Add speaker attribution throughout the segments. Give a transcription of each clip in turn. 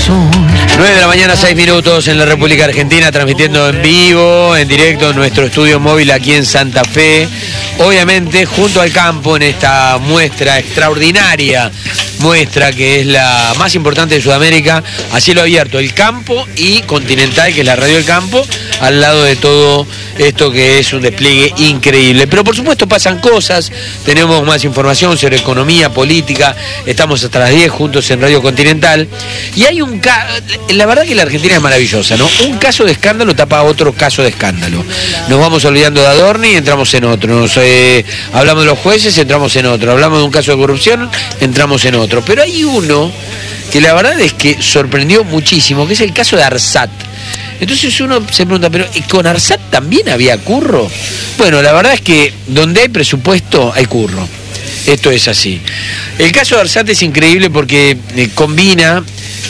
Speaker 1: 9 de la mañana, 6 minutos en la República Argentina, transmitiendo en vivo, en directo en nuestro estudio móvil aquí en Santa Fe. Obviamente, junto al campo, en esta muestra extraordinaria, muestra que es la más importante de Sudamérica, a cielo abierto, el campo y Continental, que es la radio del campo, al lado de todo esto que es un despliegue increíble. Pero por supuesto pasan cosas, tenemos más información sobre economía, política, estamos hasta las 10 juntos en Radio Continental, y hay un la verdad que la Argentina es maravillosa, ¿no? Un caso de escándalo tapa otro caso de escándalo. Nos vamos olvidando de Adorni y entramos en otro. Hablamos de los jueces, entramos en otro. Hablamos de un caso de corrupción, entramos en otro. Pero hay uno que la verdad es que sorprendió muchísimo, que es el caso de Arsat. Entonces uno se pregunta, ¿pero con Arsat también había curro? Bueno, la verdad es que donde hay presupuesto hay curro. Esto es así. El caso de Arsat es increíble porque combina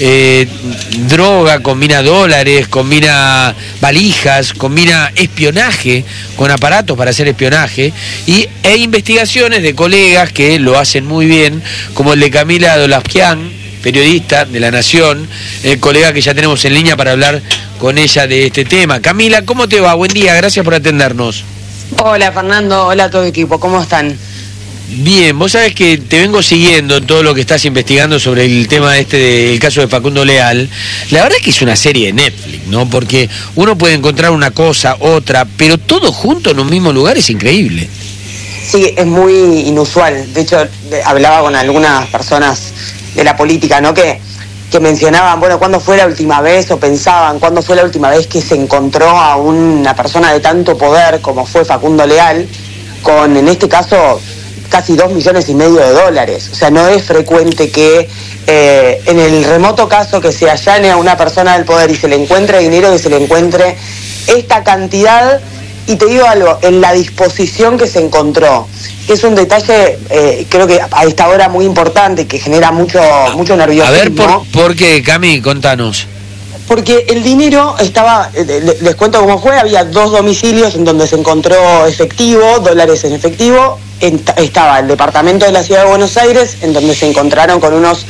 Speaker 1: droga, combina dólares, combina valijas, combina espionaje con aparatos para hacer espionaje e investigaciones de colegas que lo hacen muy bien, como el de Camila Dolaskian, periodista de La Nación, colega que ya tenemos en línea para hablar con ella de este tema. Camila, ¿cómo te va? Buen día, gracias por atendernos.
Speaker 2: Hola Fernando, hola a todo el equipo, ¿cómo están?
Speaker 1: Bien, vos sabés que te vengo siguiendo todo lo que estás investigando sobre el tema del caso de Facundo Leal. La verdad es que es una serie de Netflix, ¿no? Porque uno puede encontrar una cosa, otra, pero todo junto en un mismo lugar es increíble.
Speaker 2: Sí, es muy inusual. De hecho, hablaba con algunas personas de la política, ¿no? Que mencionaban, bueno, ¿cuándo fue la última vez? O pensaban, ¿cuándo fue la última vez que se encontró a una persona de tanto poder como fue Facundo Leal, con, en este caso, casi $2,5 millones? O sea, no es frecuente que en el remoto caso que se allane a una persona del poder y se le encuentre dinero, que se le encuentre esta cantidad. Y te digo algo, en la disposición que se encontró, que es un detalle, creo que a esta hora muy importante, que genera mucho nerviosismo.
Speaker 1: A ver, ¿por qué, Cami? Contanos.
Speaker 2: Porque el dinero estaba, les cuento cómo fue, había 2 domicilios en donde se encontró efectivo, dólares en efectivo. Estaba el departamento de la Ciudad de Buenos Aires, en donde se encontraron con unos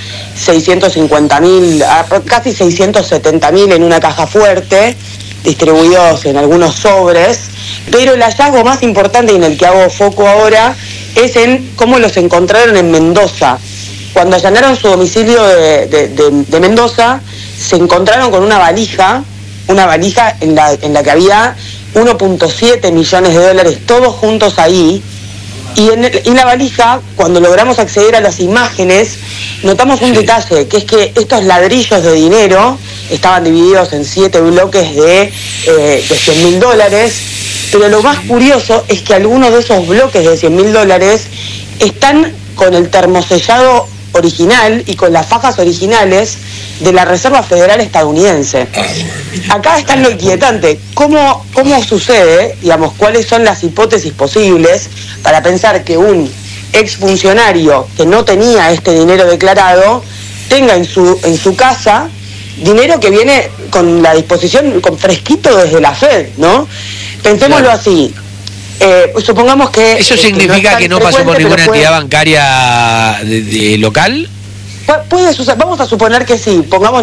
Speaker 2: 650.000, casi 670.000 en una caja fuerte, distribuidos en algunos sobres. Pero el hallazgo más importante y en el que hago foco ahora es en cómo los encontraron en Mendoza. Cuando allanaron su domicilio de Mendoza, se encontraron con una valija en la que había 1.7 millones de dólares, todos juntos ahí. Y en la valija, cuando logramos acceder a las imágenes, notamos un detalle, que es que estos ladrillos de dinero estaban divididos en 7 bloques de $100.000, pero lo más curioso es que algunos de esos bloques de $100.000 están con el termosellado original y con las fajas originales de la Reserva Federal estadounidense. Acá está lo inquietante. ¿Cómo sucede, digamos, cuáles son las hipótesis posibles para pensar que un exfuncionario que no tenía este dinero declarado tenga en su casa dinero que viene con la disposición, con fresquito desde la Fed, ¿no? Pensémoslo así. Supongamos que...
Speaker 1: ¿Eso significa que no pasó por ninguna entidad bancaria local?
Speaker 2: Puede suceder, vamos a suponer que sí, pongamos